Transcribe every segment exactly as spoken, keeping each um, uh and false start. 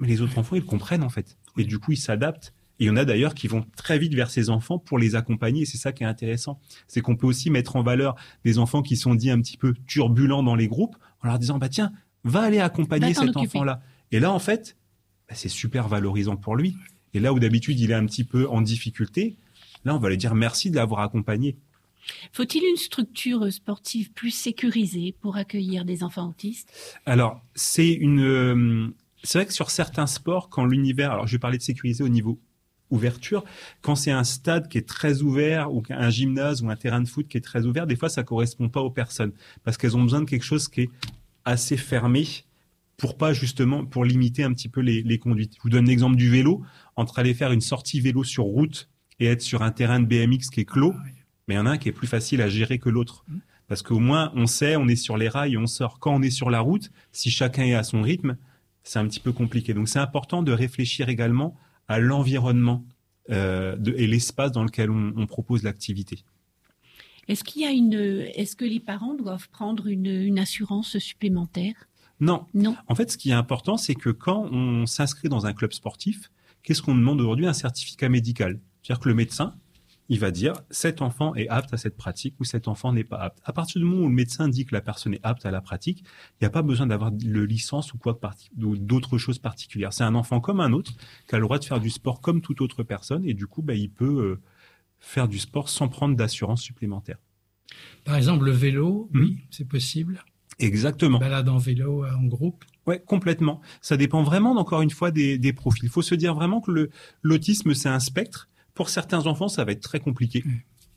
Mais les autres enfants, ils comprennent en fait. Et du coup, ils s'adaptent. Et il y en a d'ailleurs qui vont très vite vers ces enfants pour les accompagner. Et c'est ça qui est intéressant. C'est qu'on peut aussi mettre en valeur des enfants qui sont dits un petit peu turbulents dans les groupes en leur disant, bah tiens, va aller accompagner cet occuper. enfant-là. Et là, en fait, bah, c'est super valorisant pour lui. Et là où d'habitude, il est un petit peu en difficulté, là, on va lui dire merci de l'avoir accompagné. Faut-il une structure sportive plus sécurisée pour accueillir des enfants autistes ? Alors, c'est une... Euh, c'est vrai que sur certains sports, quand l'univers... Alors, je vais parler de sécuriser au niveau ouverture. Quand c'est un stade qui est très ouvert ou un gymnase ou un terrain de foot qui est très ouvert, des fois, ça correspond pas aux personnes parce qu'elles ont besoin de quelque chose qui est assez fermé pour pas justement, pour limiter un petit peu les, les conduites. Je vous donne l'exemple du vélo. Entre aller faire une sortie vélo sur route et être sur un terrain de B M X qui est clos, mais il y en a un qui est plus facile à gérer que l'autre. Parce qu'au moins, on sait, on est sur les rails et on sort. Quand on est sur la route, si chacun est à son rythme, c'est un petit peu compliqué. Donc, c'est important de réfléchir également à l'environnement euh, de, et l'espace dans lequel on, on propose l'activité. Est-ce qu'il y a une, est-ce que les parents doivent prendre une, une assurance supplémentaire ? Non. Non. En fait, ce qui est important, c'est que quand on s'inscrit dans un club sportif, qu'est-ce qu'on demande aujourd'hui ? Un certificat médical. C'est-à-dire que le médecin, il va dire cet enfant est apte à cette pratique ou cet enfant n'est pas apte. À partir du moment où le médecin dit que la personne est apte à la pratique, il n'y a pas besoin d'avoir de licence ou quoi ou d'autres choses particulières. C'est un enfant comme un autre qui a le droit de faire du sport comme toute autre personne et du coup, bah, il peut euh, faire du sport sans prendre d'assurance supplémentaire. Par exemple, le vélo, mmh. oui, c'est possible. Exactement. Balade en vélo en groupe. Ouais, complètement. Ça dépend vraiment, encore une fois, des, des profils. Il faut se dire vraiment que le, l'autisme, c'est un spectre. Pour certains enfants, ça va être très compliqué. Mmh.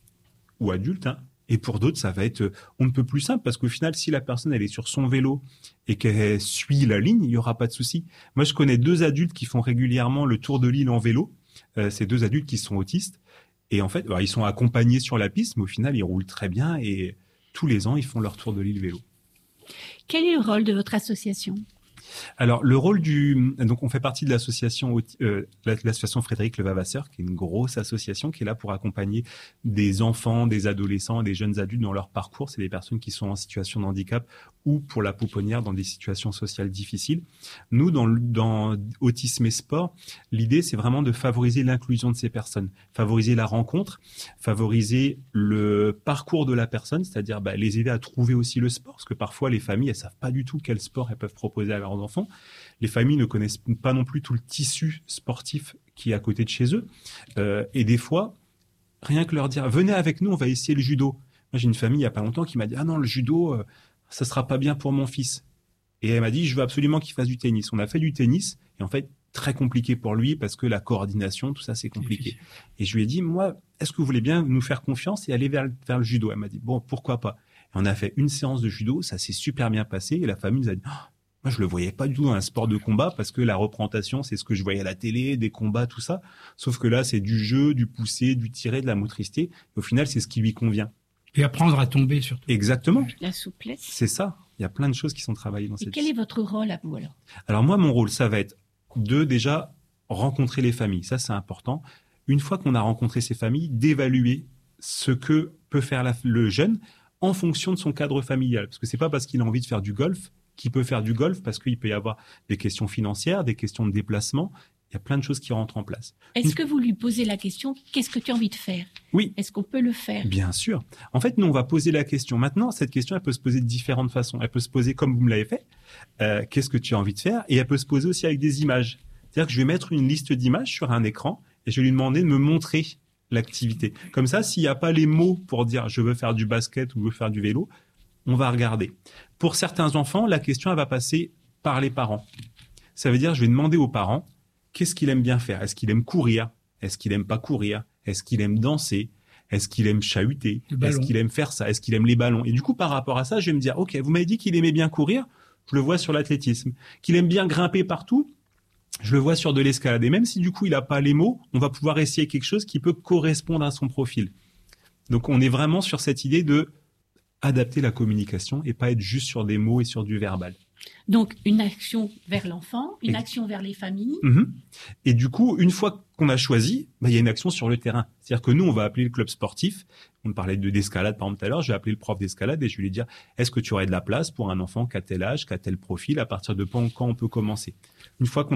Ou adultes, hein. Et pour d'autres, ça va être on ne peut plus simple parce qu'au final, si la personne, elle est sur son vélo et qu'elle suit la ligne, il n'y aura pas de souci. Moi, je connais deux adultes qui font régulièrement le tour de l'île en vélo. Euh, c'est deux adultes qui sont autistes. Et en fait, bah, ils sont accompagnés sur la piste, mais au final, ils roulent très bien et tous les ans, ils font leur tour de l'île vélo. Quel est le rôle de votre association ? Alors, le rôle du... Donc, on fait partie de l'association, euh, l'association Frédéric Levavasseur, qui est une grosse association qui est là pour accompagner des enfants, des adolescents et des jeunes adultes dans leur parcours. C'est des personnes qui sont en situation de handicap ou pour la pouponnière dans des situations sociales difficiles. Nous, dans, dans Autisme et Sport, l'idée, c'est vraiment de favoriser l'inclusion de ces personnes, favoriser la rencontre, favoriser le parcours de la personne, c'est-à-dire bah, les aider à trouver aussi le sport, parce que parfois, les familles, elles savent pas du tout quel sport elles peuvent proposer à leurs enfants. Les familles ne connaissent pas non plus tout le tissu sportif qui est à côté de chez eux. Euh, et des fois, rien que leur dire, venez avec nous, on va essayer le judo. Moi, j'ai une famille il y a pas longtemps qui m'a dit, ah non, le judo, euh, ça sera pas bien pour mon fils. Et elle m'a dit, je veux absolument qu'il fasse du tennis. On a fait du tennis et en fait, très compliqué pour lui parce que la coordination, tout ça, c'est compliqué. Et je lui ai dit, moi, est-ce que vous voulez bien nous faire confiance et aller vers, vers le judo ? Elle m'a dit, bon, pourquoi pas ? Et on a fait une séance de judo, ça s'est super bien passé et la famille nous a dit, oh, moi, je le voyais pas du tout dans un sport de combat parce que la représentation, c'est ce que je voyais à la télé, des combats, tout ça. Sauf que là, c'est du jeu, du pousser, du tirer, de la motricité. Et au final, c'est ce qui lui convient. Et apprendre à tomber surtout. Exactement. La souplesse. C'est ça. Il y a plein de choses qui sont travaillées dans et cette... Et quel est votre rôle à vous alors ? Alors moi, mon rôle, ça va être de déjà rencontrer les familles. Ça, c'est important. Une fois qu'on a rencontré ces familles, d'évaluer ce que peut faire la, le jeune en fonction de son cadre familial. Parce que c'est pas parce qu'il a envie de faire du golf qu'il peut faire du golf, parce qu'il peut y avoir des questions financières, des questions de déplacement. Il y a plein de choses qui rentrent en place. Est-ce que vous lui posez la question, qu'est-ce que tu as envie de faire ? Oui. Est-ce qu'on peut le faire ? Bien sûr. En fait, nous, on va poser la question. Maintenant, cette question, elle peut se poser de différentes façons. Elle peut se poser comme vous me l'avez fait. Euh, qu'est-ce que tu as envie de faire ? Et elle peut se poser aussi avec des images. C'est-à-dire que je vais mettre une liste d'images sur un écran et je vais lui demander de me montrer l'activité. Comme ça, s'il n'y a pas les mots pour dire « je veux faire du basket » ou « je veux faire du vélo », on va regarder. Pour certains enfants, la question, elle va passer par les parents. Ça veut dire, je vais demander aux parents qu'est-ce qu'il aime bien faire ? Est-ce qu'il aime courir ? Est-ce qu'il aime pas courir ? Est-ce qu'il aime danser ? Est-ce qu'il aime chahuter ? Est-ce qu'il aime faire ça ? Est-ce qu'il aime les ballons ? Et du coup, par rapport à ça, je vais me dire, ok, vous m'avez dit qu'il aimait bien courir, je le vois sur l'athlétisme. Qu'il aime bien grimper partout, je le vois sur de l'escalade. Et même si du coup, il n'a pas les mots, on va pouvoir essayer quelque chose qui peut correspondre à son profil. Donc, on est vraiment sur cette idée de adapter la communication et pas être juste sur des mots et sur du verbal. Donc, une action vers l'enfant, une et... action vers les familles. Mmh. Et du coup, une fois qu'on a choisi, bah, il y a une action sur le terrain. C'est-à-dire que nous, on va appeler le club sportif. On parlait de d'escalade, par exemple, tout à l'heure. Je vais appeler le prof d'escalade et je vais lui dire, est-ce que tu aurais de la place pour un enfant qui a tel âge, qui a tel profil, à partir de quand on peut commencer ? Une fois qu'on